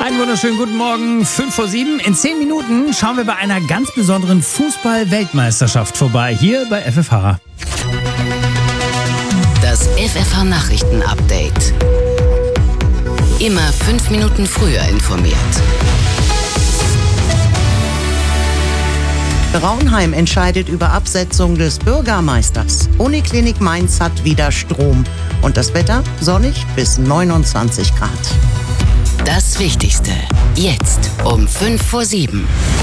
Einen wunderschönen guten Morgen, 6:55. In 10 Minuten schauen wir bei einer ganz besonderen Fußball-Weltmeisterschaft vorbei, hier bei FFH. Das FFH-Nachrichten-Update. Immer 5 Minuten früher informiert. Raunheim entscheidet über Absetzung des Bürgermeisters. Uniklinik Mainz hat wieder Strom. Und das Wetter sonnig bis 29 Grad. Das Wichtigste. Jetzt um 6:55.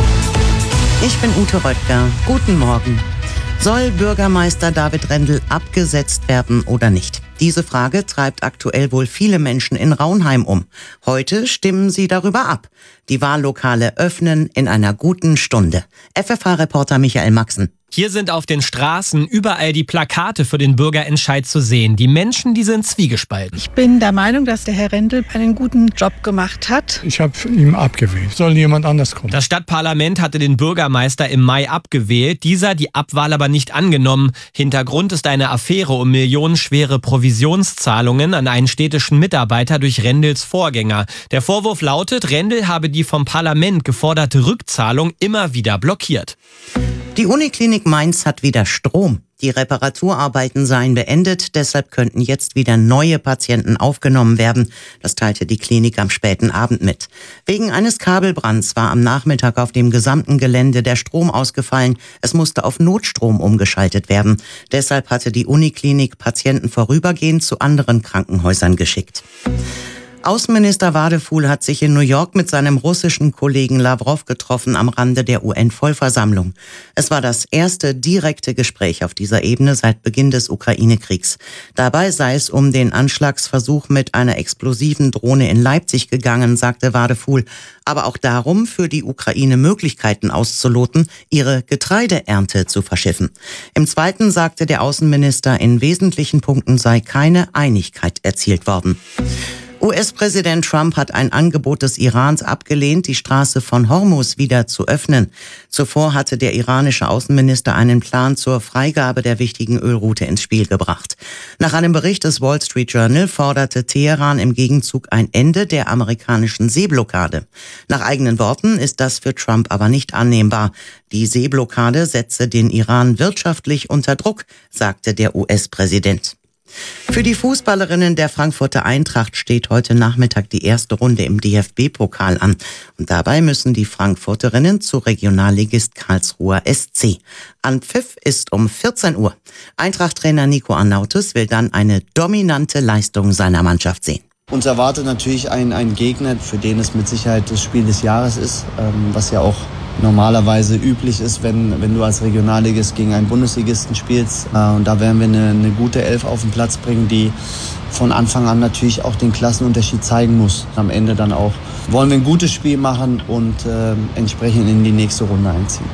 Ich bin Ute Röttger. Guten Morgen. Soll Bürgermeister David Rendel abgesetzt werden oder nicht? Diese Frage treibt aktuell wohl viele Menschen in Raunheim um. Heute stimmen sie darüber ab. Die Wahllokale öffnen in einer guten Stunde. FFH-Reporter Michael Maxen. Hier sind auf den Straßen überall die Plakate für den Bürgerentscheid zu sehen. Die Menschen, die sind zwiegespalten. Ich bin der Meinung, dass der Herr Rendel einen guten Job gemacht hat. Ich habe ihn abgewählt. Soll jemand anders kommen? Das Stadtparlament hatte den Bürgermeister im Mai abgewählt, dieser die Abwahl aber nicht angenommen. Hintergrund ist eine Affäre um millionenschwere Provisionszahlungen an einen städtischen Mitarbeiter durch Rendels Vorgänger. Der Vorwurf lautet, Rendel habe die vom Parlament geforderte Rückzahlung immer wieder blockiert. Die Uniklinik Mainz hat wieder Strom. Die Reparaturarbeiten seien beendet, deshalb könnten jetzt wieder neue Patienten aufgenommen werden. Das teilte die Klinik am späten Abend mit. Wegen eines Kabelbrands war am Nachmittag auf dem gesamten Gelände der Strom ausgefallen. Es musste auf Notstrom umgeschaltet werden. Deshalb hatte die Uniklinik Patienten vorübergehend zu anderen Krankenhäusern geschickt. Außenminister Wadefuhl hat sich in New York mit seinem russischen Kollegen Lawrow getroffen am Rande der UN-Vollversammlung. Es war das erste direkte Gespräch auf dieser Ebene seit Beginn des Ukraine-Kriegs. Dabei sei es um den Anschlagsversuch mit einer explosiven Drohne in Leipzig gegangen, sagte Wadefuhl, aber auch darum, für die Ukraine Möglichkeiten auszuloten, ihre Getreideernte zu verschiffen. Im Zweiten sagte der Außenminister, in wesentlichen Punkten sei keine Einigkeit erzielt worden. US-Präsident Trump hat ein Angebot des Irans abgelehnt, die Straße von Hormuz wieder zu öffnen. Zuvor hatte der iranische Außenminister einen Plan zur Freigabe der wichtigen Ölroute ins Spiel gebracht. Nach einem Bericht des Wall Street Journal forderte Teheran im Gegenzug ein Ende der amerikanischen Seeblockade. Nach eigenen Worten ist das für Trump aber nicht annehmbar. Die Seeblockade setze den Iran wirtschaftlich unter Druck, sagte der US-Präsident. Für die Fußballerinnen der Frankfurter Eintracht steht heute Nachmittag die erste Runde im DFB-Pokal an. Und dabei müssen die Frankfurterinnen zu Regionalligist Karlsruher SC. Anpfiff ist um 14 Uhr. Eintracht-Trainer Nico Arnautis will dann eine dominante Leistung seiner Mannschaft sehen. Uns erwartet natürlich ein Gegner, für den es mit Sicherheit das Spiel des Jahres ist, was ja auch normalerweise üblich ist, wenn du als Regionalligist gegen einen Bundesligisten spielst. Und da werden wir eine gute Elf auf den Platz bringen, die von Anfang an natürlich auch den Klassenunterschied zeigen muss. Am Ende dann auch wollen wir ein gutes Spiel machen und entsprechend in die nächste Runde einziehen.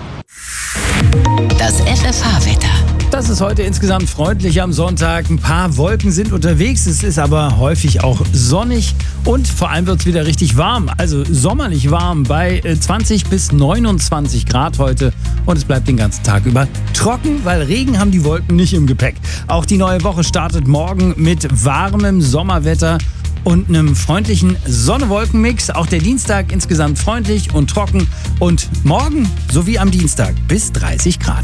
Das FFH-Wetter. Das ist heute insgesamt freundlich am Sonntag. Ein paar Wolken sind unterwegs, es ist aber häufig auch sonnig und vor allem wird es wieder richtig warm. Also sommerlich warm bei 20 bis 29 Grad heute und es bleibt den ganzen Tag über trocken, weil Regen haben die Wolken nicht im Gepäck. Auch die neue Woche startet morgen mit warmem Sommerwetter und einem freundlichen Sonne-Wolken-Mix. Auch der Dienstag insgesamt freundlich und trocken und morgen sowie am Dienstag bis 30 Grad.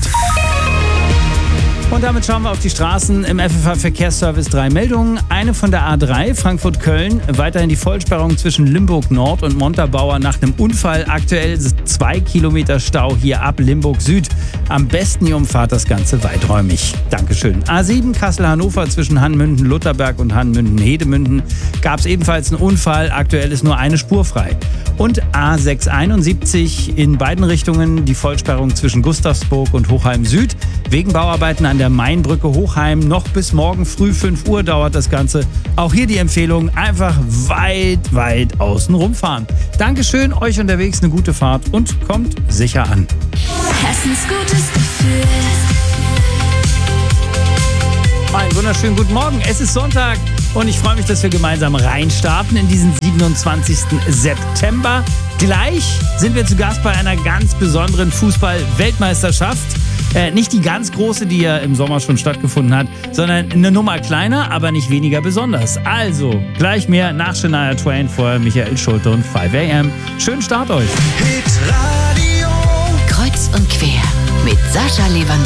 Und damit schauen wir auf die Straßen. Im FFH-Verkehrsservice 3 Meldungen. Eine von der A3 Frankfurt-Köln. Weiterhin die Vollsperrung zwischen Limburg Nord und Montabaur nach einem Unfall. Aktuell 2 Kilometer Stau hier ab Limburg Süd. Am besten ihr umfahrt das Ganze weiträumig. Dankeschön. A7 Kassel-Hannover zwischen Hannmünden-Lutherberg und Hannmünden-Hedemünden gab es ebenfalls einen Unfall. Aktuell ist nur eine Spur frei. Und A671 in beiden Richtungen die Vollsperrung zwischen Gustavsburg und Hochheim Süd. Wegen Bauarbeiten an der Mainbrücke Hochheim noch bis morgen früh 5 Uhr dauert das Ganze. Auch hier die Empfehlung, einfach weit außen rumfahren. Dankeschön, euch unterwegs eine gute Fahrt und kommt sicher an. Hessens gutes Gefühl. Einen wunderschönen guten Morgen. Es ist Sonntag und ich freue mich, dass wir gemeinsam reinstarten in diesen 27. September. Gleich sind wir zu Gast bei einer ganz besonderen Fußball-Weltmeisterschaft. Nicht die ganz große, die ja im Sommer schon stattgefunden hat, sondern eine Nummer kleiner, aber nicht weniger besonders. Also, gleich mehr nach Shania Twain, vorher Michael Schulte und 5 AM. Schönen Start euch. Kreuz und quer mit Sascha Lewandowski.